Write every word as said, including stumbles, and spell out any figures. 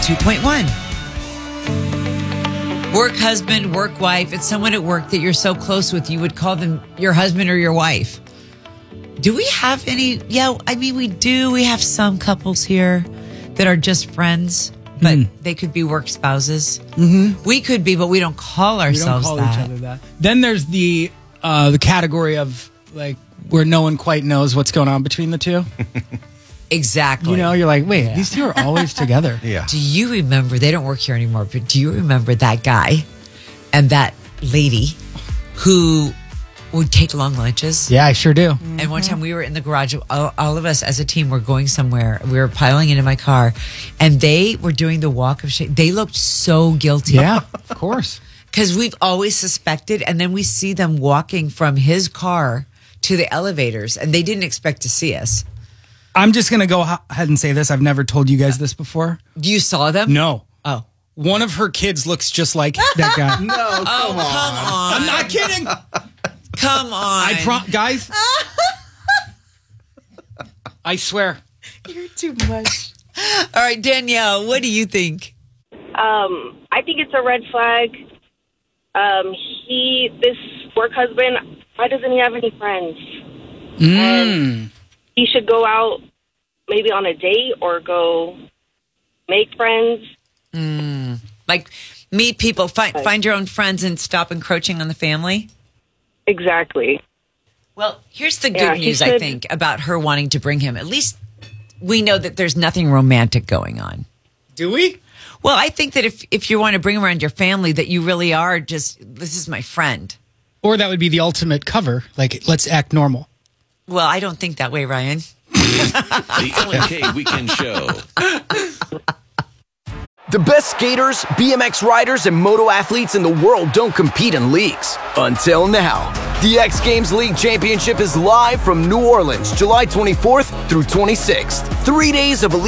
two point one. Work husband, work wife. It's someone at work that you're so close with, you would call them your husband or your wife. Do we have any? Yeah, I mean, we do. We have some couples here that are just friends, but mm. they could be work spouses. Mm-hmm. We could be, but we don't call ourselves we don't call that. each other that. Then there's the uh, the category of like where no one quite knows what's going on between the two. Exactly. You know, you're like, wait, yeah. these two are always together. Yeah. Do you remember, they don't work here anymore, but do you remember that guy and that lady who would take long lunches? Yeah, I sure do. And one time we were in the garage, all, all of us as a team were going somewhere. We were piling into my car and they were doing the walk of shame. They looked so guilty. Yeah, of course. Because we've always suspected, and then we see them walking from his car to the elevators and they didn't expect to see us. I'm just going to go ahead and say this. I've never told you guys this before. You saw them? No. Oh. One of her kids looks just like that guy. No, come, oh, on. come on. I'm not kidding. Come on. I pro- guys. I swear. You're too much. All right, Danielle, what do you think? Um, I think it's a red flag. Um, he, this work husband, why doesn't he have any friends? Mm. He should go out maybe on a date or go make friends. Mm. Like meet people, find, find your own friends and stop encroaching on the family? Exactly. Well, here's the good yeah, news, should, I think, about her wanting to bring him. At least we know that there's nothing romantic going on. Do we? Well, I think that if, if you want to bring him around your family, that you really are just, this is my friend. Or that would be the ultimate cover. Like, let's act normal. Well, I don't think that way, Ryan. The L and K Weekend Show. The best skaters, B M X riders, and moto athletes in the world don't compete in leagues. Until now. The X Games League Championship is live from New Orleans, July twenty-fourth through twenty-sixth. Three days of elite